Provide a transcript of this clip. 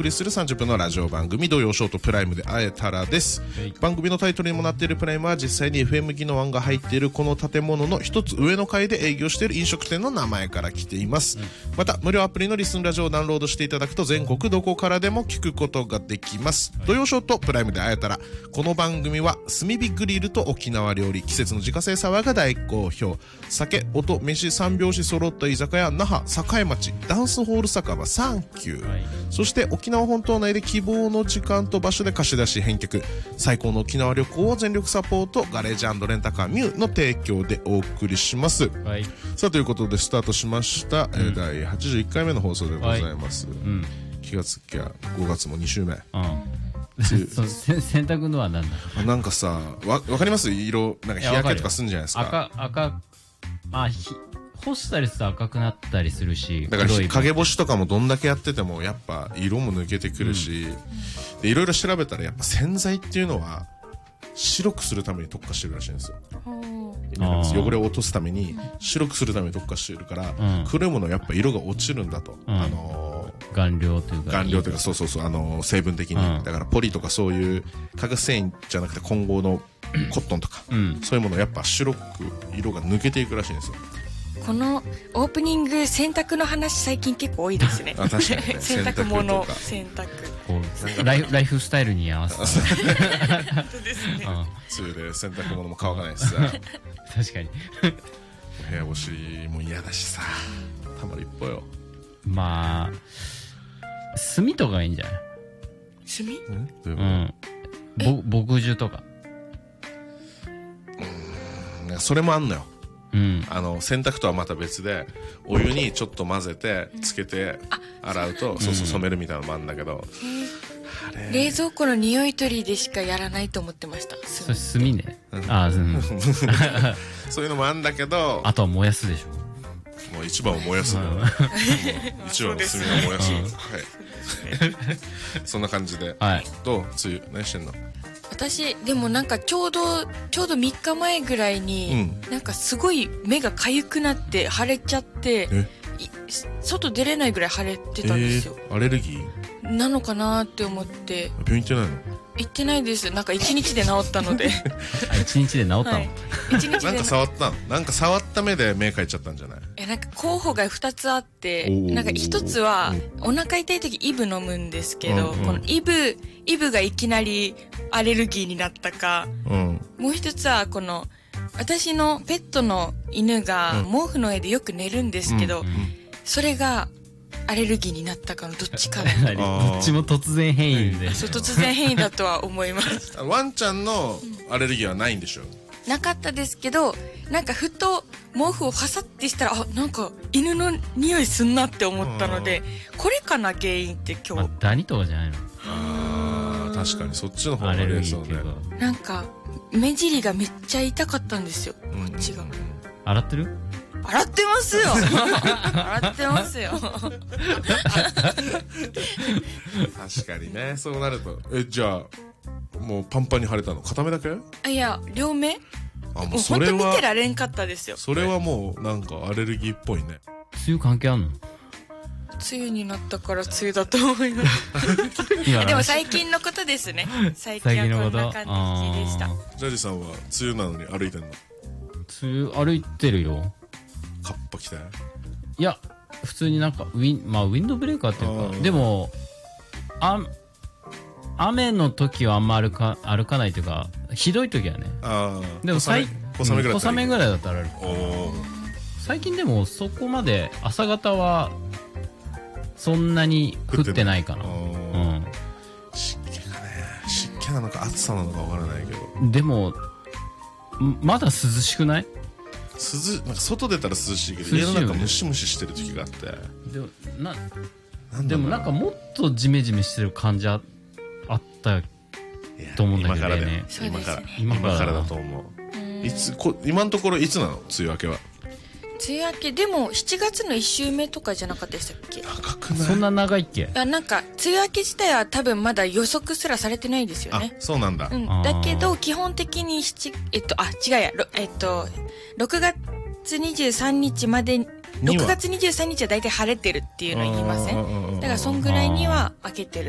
送りする30分のラジオ番組、土曜ショートプライムで会えたらです。番組のタイトルにもなっているプライムは、実際に FM 技能案が入っているこの建物の一つ上の階で営業している飲食店の名前から来ています。また無料アプリのリスンラジオをダウンロードしていただくと、全国どこからでも聞くことができます。土曜ショートプライムで会えたら、この番組は炭火グリルと沖縄料理、季節の自家製サワーが大好評、酒、音、飯三拍子揃った居酒屋那覇栄町ダンスホール酒場サンキュー、そして沖縄本島内で希望の時間と場所で貸し出し返却、最高の沖縄旅行を全力サポート、ガレージ&レンタカーミューの提供でお送りします。さあということでスタートしました、第81回目の放送でございます。気がつきゃ5月も2週目。 洗濯のは何だ。 なんかさ、わかります？色なんか日焼けとかすんじゃないですか。 赤まあ干したりすると赤くなったりするし、 だから陰干しとかもどんだけやっててもやっぱ色も抜けてくるし、でいろいろ調べたらやっぱ洗剤っていうのは白くするために特化してるらしいんですよ。汚れを落とすために白くするために特化してるから、くるむのやっぱ色が落ちるんだと。 顔料というかそう成分的に、だからポリとかそういう化学繊維じゃなくて混合のコットンとか、そういうものやっぱ白く色が抜けていくらしいんですよ。 このオープニング洗濯の話最近結構多いですね。 確かに、ね、 洗濯物洗濯ライフスタイルに合わせてそうですね。 梅雨で洗濯物も乾かないしさ確かに部屋干しも嫌だしさ、たまりっぽよ。 まあ炭とかがいいんじゃない？ 炭？ 牧樹とか。 それもあんのよ。洗濯とはまた別でお湯にちょっと混ぜてつけて洗うと、そう染めるみたいなのもあるんだけど、 冷蔵庫の匂い取りでしかやらないと思ってました。 それ炭ね。 そういうのもあるんだけど、 あとは燃やすでしょ。 もう一番を燃やすの一番の炭を燃やすの。そんな感じで、どう梅雨何してんの？ 私でもなんかちょうど3日前ぐらいに、なんかすごい目が痒くなって腫れちゃって、外出れないぐらい腫れてたんですよ。 アレルギーなのかなって思って。 病院行ってないの？ 行ってないです。なんか1日で治ったので 1日で治ったの？ なんか触ったの？なんか触った目で目描いちゃったんじゃない？ なんか候補が2つあって、なんか1つはお腹痛い時イブ飲むんですけど、このイブがいきなりアレルギーになったか、もう1つはこの私のペットの犬が毛布の上でよく寝るんですけど、それがアレルギーになったかのどっちかだ。 どっちも突然変異で。 そう、突然変異だとは思います。 ワンちゃんのアレルギーはないんでしょ？ なかったですけど、なんかふと毛布をファサってしたら、なんか犬の匂いすんなって思ったので、これかな原因って今日。 ダニとかじゃないの？ 確かにそっちの方があれそうね。 なんか目尻がめっちゃ痛かったんですよ、こっちが。 洗ってる？ 洗ってますよ洗ってますよ確かにね、そうなるとじゃあもうパンパンに腫れたの？片目だけ？ いや、両目。もうそれは本当見てられんかったですよ。 それはもうなんかアレルギーっぽいね。 梅雨関係あんの？ 梅雨になったから梅雨だと思いますでも最近のことですね。最近はこんな感じでした。 ジャージさんは梅雨なのに歩いてんの？ 梅雨歩いてるよ。 カッパ着て？ いや普通になんかウィンドブレーカーっていうか、でも雨の時はあんま歩かないというか、ひどい時はね。でも小雨ぐらいだったら歩く。最近でもそこまで朝方はそんなに降ってないかな。 湿気なのか暑さなのかわからないけど、でもまだ涼しくない？ なんか外出たら涼しいけど、家の中ムシムシしてる時があって。 でもなんかもっとジメジメしてる感じあったと思うんだけどね。 今からだと思う。今のところいつなの？梅雨明けは。 梅雨明けでも7月の1週目とかじゃなかったでしたっけ？ 長くない？ そんな長いっけ？ なんか梅雨明け自体は多分まだ予測すらされてないですよね。 そうなんだ。 だけど基本的に違うや6月23日まで6月23日は大体晴れてるっていうの言いません？だからそんぐらいには明けてる